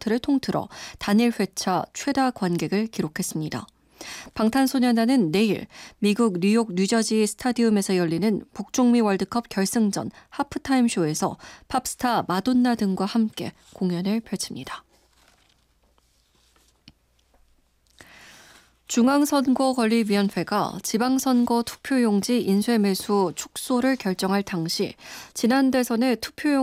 콘서트를 통틀어 단일 회차 최다 관객을 기록했습니다. 방탄소년단은 내일 미국 뉴욕 뉴저지 스타디움에서 열리는 북중미 월드컵 결승전 하프타임 쇼에서 팝스타 마돈나 등과 함께 공연을 펼칩니다. 중앙선거관리위원회가 지방선거 투표용지 인쇄 매수 축소를 결정할 당시 지난 대선의 투표용